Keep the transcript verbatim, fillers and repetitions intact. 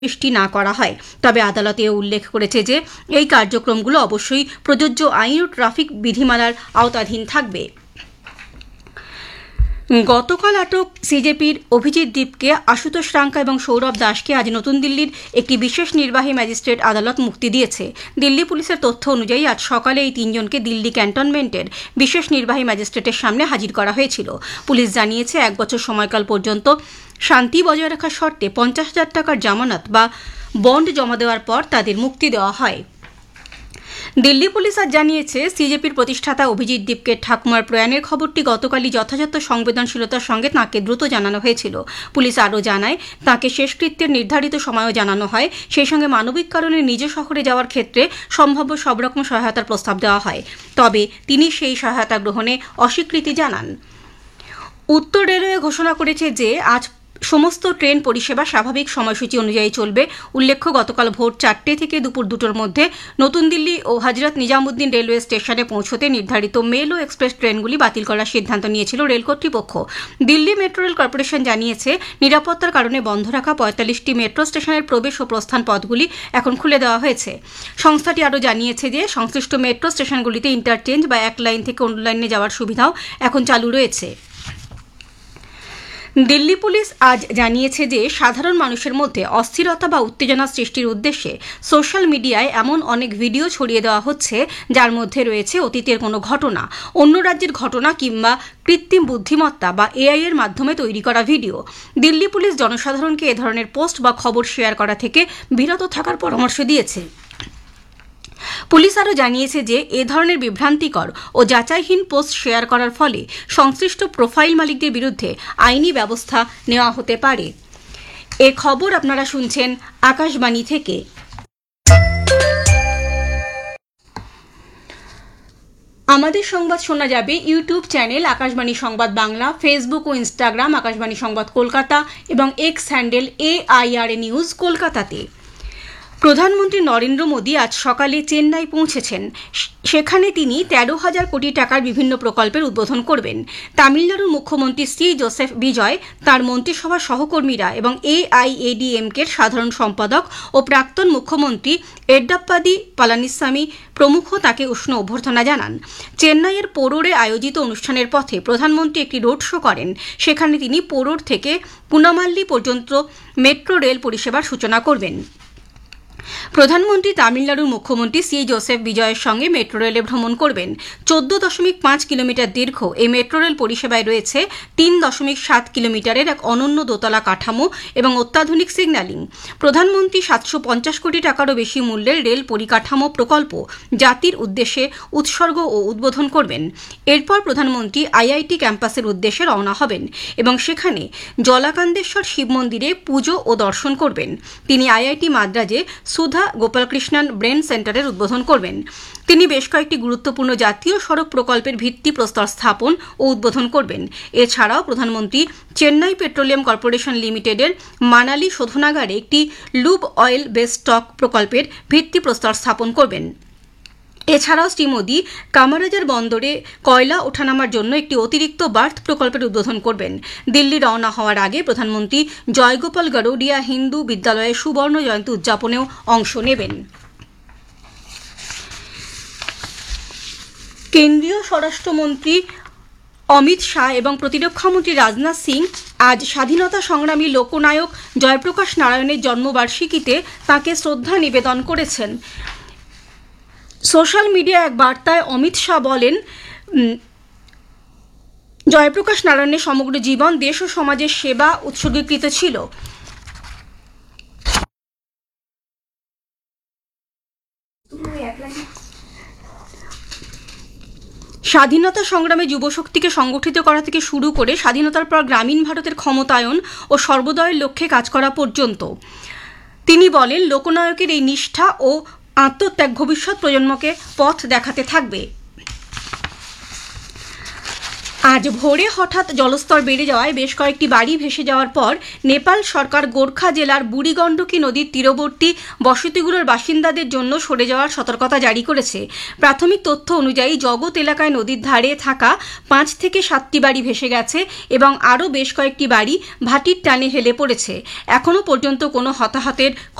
বৃষ্টি না করা হয়। তবে আদালত এও উল্লেখ করেছে যে এই কার্যক্রমগুলো অবশ্যই প্রযোজ্য আইন ও ট্রাফিক বিধিমালার আওতাধীন থাকবে। গতকাল আটক সিজেপির অভিজিৎ দীপকে, আশুতোষ রাঙ্কা এবং সৌরভ দাসকে আজ নতুন দিল্লির একটি বিশেষ নির্বাহী ম্যাজিস্ট্রেট আদালত মুক্তি দিয়েছে। দিল্লি পুলিশের তথ্য অনুযায়ী আজ সকালে এই তিনজনকে দিল্লি ক্যান্টনমেন্টের বিশেষ নির্বাহী ম্যাজিস্ট্রেটের সামনে হাজির করা হয়েছিল। পুলিশ জানিয়েছে, এক বছর সময়কাল পর্যন্ত শান্তি বজায় রাখার শর্তে পঞ্চাশ হাজার টাকার জামানত বা বন্ড জমা দেওয়ার পর তাদের মুক্তি দেওয়া হয়। দিল্লি পুলিশ আজ জানিয়েছে, সিজেপির প্রতিষ্ঠাতা অভিজিৎ দীপকে ঠাকুমার প্রয়াণের খবরটি গতকালই যথাযথ সংবেদনশীলতার সঙ্গে তাঁকে দ্রুত জানানো হয়েছিল। পুলিশ আরও জানায়, তাঁকে শেষকৃত্যের নির্ধারিত সময়ও জানানো হয়। সেই সঙ্গে মানবিক কারণে নিজ শহরে যাওয়ার ক্ষেত্রে সম্ভাব্য সব রকম সহায়তার প্রস্তাব দেওয়া হয়। তবে তিনি সেই সহায়তা গ্রহণে অস্বীকৃতি জানান। উত্তর রেলওয়ে ঘোষণা করেছে যে আজ সমস্ত ট্রেন পরিষেবা স্বাভাবিক সময়সূচি অনুযায়ী চলবে। উল্লেখ্য, গতকাল ভোর চারটে থেকে দুপুর দুটোর মধ্যে নতুন দিল্লি ও হজরত নিজামুদ্দিন রেলওয়ে স্টেশনে পৌঁছতে নির্ধারিত মেল ও এক্সপ্রেস ট্রেনগুলি বাতিল করার সিদ্ধান্ত নিয়েছিল রেল কর্তৃপক্ষ। দিল্লি মেট্রো রেল কর্পোরেশন জানিয়েছে, নিরাপত্তার কারণে বন্ধ রাখা পঁয়তাল্লিশটি মেট্রো স্টেশনের প্রবেশ ও প্রস্থান পথগুলি এখন খুলে দেওয়া হয়েছে। সংস্থাটি আরও জানিয়েছে যে সংশ্লিষ্ট মেট্রো স্টেশনগুলিতে ইন্টারচেঞ্জ বা এক লাইন থেকে অন্য লাইনে যাওয়ার সুবিধাও এখন চালু রয়েছে। দিল্লি পুলিশ আজ জানিয়েছে যে সাধারণ মানুষের মধ্যে অস্থিরতা বা উত্তেজনা সৃষ্টির উদ্দেশ্যে সোশ্যাল মিডিয়ায় এমন অনেক ভিডিও ছড়িয়ে দেওয়া হচ্ছে যার মধ্যে রয়েছে অতীতের কোনো ঘটনা, অন্য রাজ্যের ঘটনা কিংবা কৃত্রিম বুদ্ধিমত্তা বা এআই এর মাধ্যমে তৈরি করা ভিডিও। দিল্লি পুলিশ জনসাধারণকে এ ধরনের পোস্ট বা খবর শেয়ার করা থেকে বিরত থাকার পরামর্শ দিয়েছে। পুলিশ আরও জানিয়েছে যে এ ধরনের বিভ্রান্তিকর ও যাচাইহীন পোস্ট শেয়ার করার ফলে সংশ্লিষ্ট প্রোফাইল মালিকদের বিরুদ্ধে আইনি ব্যবস্থা নেওয়া হতে পারে। এ খবর আপনারা শুনছেন আকাশবাণী থেকে। আমাদের সংবাদ শোনা যাবে ইউটিউব চ্যানেল আকাশবাণী সংবাদ বাংলা, ফেসবুক ও ইনস্টাগ্রাম আকাশবাণী সংবাদ কলকাতা এবং এক্স হ্যান্ডেল এআইআরএ নিউজ কলকাতাতে। প্রধানমন্ত্রী নরেন্দ্র মোদী আজ সকালে চেন্নাই পৌঁছেছেন। সেখানে তিনি তেরো হাজার কোটি টাকার বিভিন্ন প্রকল্পের উদ্বোধন করবেন। তামিলনাড়ুর মুখ্যমন্ত্রী শ্রী জোসেফ বিজয়, তার মন্ত্রিসভার সহকর্মীরা এবং এআইএডিএমকের সাধারণ সম্পাদক ও প্রাক্তন মুখ্যমন্ত্রী এড্ডাপ্পাদি পালানিস্বামী প্রমুখ তাকে উষ্ণ অভ্যর্থনা জানান। চেন্নাইয়ের পোরোরে আয়োজিত অনুষ্ঠানের পথে প্রধানমন্ত্রী একটি রোড শো করেন। সেখানে তিনি পোরোর থেকে পুনামাল্লি পর্যন্ত মেট্রো রেল পরিষেবার সূচনা করবেন। প্রধানমন্ত্রী তামিলনাড়ুর মুখ্যমন্ত্রী সি জোসেফ বিজয়ের সঙ্গে মেট্রো রেলে ভ্রমণ করবেন। চোদ্দ দশমিক পাঁচ কিলোমিটার দীর্ঘ এই মেট্রো রেল পরিষেবায় রয়েছে তিন দশমিক সাত কিলোমিটারের এক অনন্য দোতলা কাঠামো এবং অত্যাধুনিক সিগন্যালিং। প্রধানমন্ত্রী সাতশো পঞ্চাশ কোটি টাকারও বেশি মূল্যের রেল পরিকাঠামো প্রকল্প জাতির উদ্দেশ্যে উৎসর্গ ও উদ্বোধন করবেন। এরপর প্রধানমন্ত্রী আইআইটি ক্যাম্পাসের উদ্দেশ্যে রওনা হবেন এবং সেখানে জলাকান্দেশ্বর শিব মন্দিরে পুজো ও দর্শন করবেন। তিনি আইআইটি মাদ্রাজে সুধা গোপালকৃষ্ণন ব্রেন সেন্টারের উদ্বোধন করবেন। তিনি বেশ কয়েকটি গুরুত্বপূর্ণ জাতীয় সড়ক প্রকল্পের ভিত্তিপ্রস্তর স্থাপন ও উদ্বোধন করবেন। এছাড়াও প্রধানমন্ত্রী চেন্নাই পেট্রোলিয়াম কর্পোরেশন লিমিটেডের মানালি শোধনাগারে একটি লুব অয়েল বেস স্টক প্রকল্পের ভিত্তিপ্রস্তর স্থাপন করবেন। এছাড়াও শ্রী মোদী কামারাজার বন্দরে কয়লা ওঠানামার জন্য একটি অতিরিক্ত বার্থ প্রকল্পের উদ্বোধন করবেন। দিল্লি রওনা হওয়ার আগে প্রধানমন্ত্রী জয়গোপাল গরৌডিয়া হিন্দু বিদ্যালয়ে সুবর্ণ জয়ন্তী উদযাপনেও অংশ নেবেন। কেন্দ্রীয় স্বরাষ্ট্রমন্ত্রী অমিত শাহ এবং প্রতিরক্ষামন্ত্রী রাজনাথ সিং আজ স্বাধীনতা সংগ্রামী লোকনায়ক জয়প্রকাশ নারায়ণের জন্মবার্ষিকীতে তাঁকে শ্রদ্ধা নিবেদন করেছেন। সোশ্যাল মিডিয়া এক বার্তায় অমিত শাহ বলেন, জয়প্রকাশ নারায়ণের সমগ্র জীবন দেশ ও সমাজের সেবা উৎসর্গীকৃত ছিল। স্বাধীনতা সংগ্রামে যুবশক্তিকে সংগঠিত করা থেকে শুরু করে স্বাধীনতার পর গ্রামীণ ভারতের ক্ষমতায়ন ও সর্বোদয়ের লক্ষ্যে কাজ করা পর্যন্ত তিনি বলেন, লোকনায়কের এই নিষ্ঠা ও আত্মত্যাগ ভবিষ্যৎ প্রজন্মকে পথ দেখাতে থাকবে। আজ ভোরে হঠাৎ জলস্তর বেড়ে যাওয়ায় বেশ কয়েকটি বাড়ি ভেসে যাওয়ার পর নেপাল সরকার গোর্খা জেলার বুড়িগণ্ডকী নদীর তীরবর্তী বসতিগুলোর বাসিন্দাদের জন্য সরে যাওয়ার সতর্কতা জারি করেছে। প্রাথমিক তথ্য অনুযায়ী জগৎ এলাকায় নদীর ধারে থাকা পাঁচ থেকে সাতটি বাড়ি ভেসে গেছে এবং আরও বেশ কয়েকটি বাড়ি ভাটির টানে হেলে পড়েছে। এখনও পর্যন্ত কোনো হতাহতের